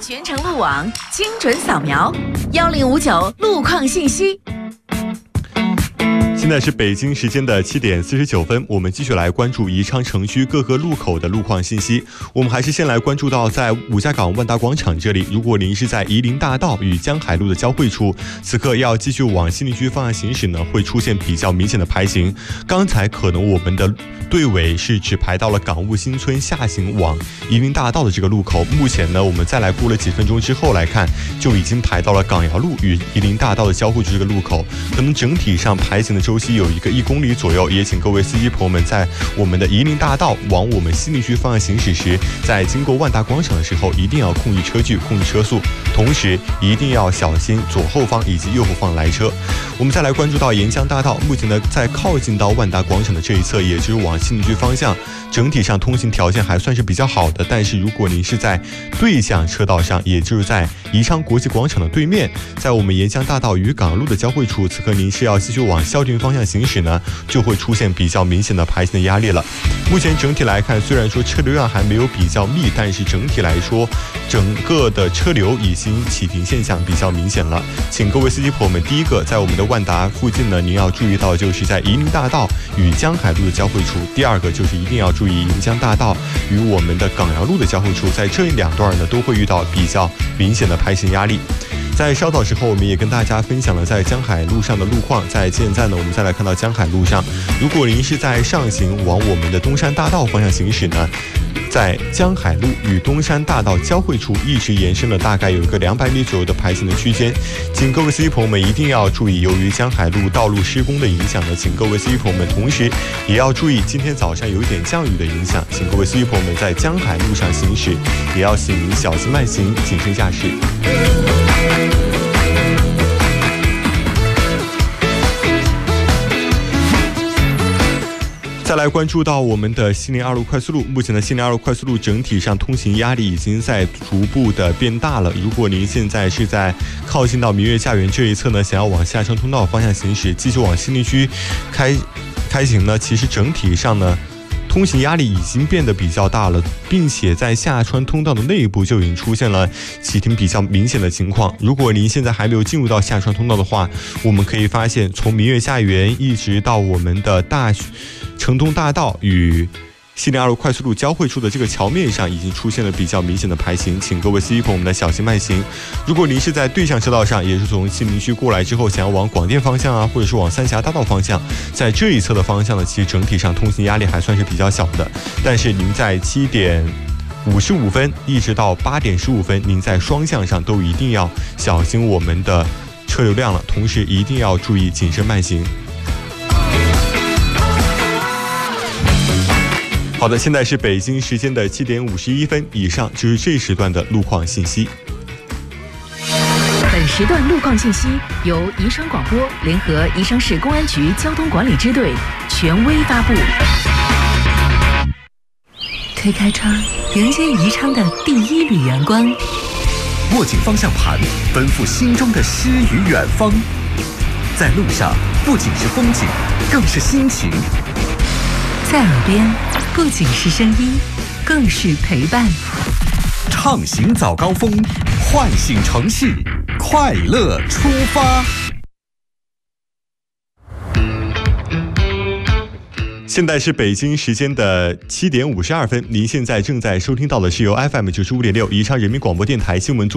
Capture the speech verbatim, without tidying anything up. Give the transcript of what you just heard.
全程路网，精准扫描，幺零五九路况信息。 现在是北京时间的七点四十九分，我们继续来关注宜昌城区各个路口的路况信息。我们还是先来关注到在五家港万达广场这里，如果您是在夷陵大道与江海路的交汇处，此刻要继续往西宁区方向行驶呢，会出现比较明显的排行。刚才可能我们的队尾是只排到了港务新村下行往夷陵大道的这个路口，目前呢，我们再来过了几分钟之后来看，就已经排到了港窑路与夷陵大道的交汇处这个路口，可能整体上排行的周期有一个一公里左右，也请各位司机朋友们在我们的夷陵大道往我们西宁区方向行驶时，在经过万达广场的时候，一定要控制车距、控制车速，同时一定要小心左后方以及右后方来车。我们再来关注到沿江大道，目前呢，在靠近到万达广场的这一侧，也就是往西宁区方向，整体上通行条件还算是比较好的。但是如果您是在对向车道上，也就是在宜昌国际广场的对面，在我们沿江大道与港路的交汇处，此刻您是要继续往孝定方向行驶呢，就会出现比较明显的排行的压力了。目前整体来看，虽然说车流量还没有比较密，但是整体来说，整个的车流已经启停现象比较明显了。请各位司机朋友们，第一个在我们的万达附近呢，您要注意到就是在夷陵大道与江海路的交汇处；第二个就是一定要注意沿江大道与我们的港窑路的交汇处，在这两段呢都会遇到比较明显的排行压力。在稍早时候，我们也跟大家分享了在江海路上的路况。在现在呢，我们再来看到江海路上，如果您是在上行往我们的东山大道方向行驶呢，在江海路与东山大道交汇处一直延伸了大概有一个两百米左右的排行的区间，请各位司机朋友们一定要注意，由于江海路道路施工的影响呢，请各位司机朋友们同时也要注意今天早上有一点降雨的影响，请各位司机朋友们在江海路上行驶也要请您小心慢行，谨慎驾驶。再来关注到我们的西宁二路快速路，目前的西宁二路快速路整体上通行压力已经在逐步的变大了。如果您现在是在靠近到明月家园这一侧呢，想要往下川通道方向行驶，继续往西宁区开开行呢，其实整体上呢，通行压力已经变得比较大了，并且在下川通道的内部就已经出现了启停比较明显的情况。如果您现在还没有进入到下川通道的话，我们可以发现，从明月家园一直到我们的大城东大道与西宁二路快速路交汇处的这个桥面上，已经出现了比较明显的排行，请各位司机朋友们的小心慢行。如果您是在对向车道上，也是从西宁区过来之后，想要往广电方向啊，或者是往三峡大道方向，在这一侧的方向呢，其实整体上通行压力还算是比较小的。但是您在七点五十五分一直到八点十五分，您在双向上都一定要小心我们的车流量了，同时一定要注意谨慎慢行。好的，现在是北京时间的七点五十一分，以上就是这时段的路况信息。 本时段路况信息由宜昌广播联合宜昌市公安局交通管理支队权威发布。推开窗，迎接宜昌的第一缕阳光。 握紧方向盘，奔赴心中的诗与远方。在路上，不仅是风景，更是心情。 在耳边，不仅是声音，更是陪伴。 畅行早高峰，唤醒城市，快乐出发。 现在是北京时间的七点五十二分，您现在正在收听到的是由 F M 九十五点六宜昌人民广播电台新闻综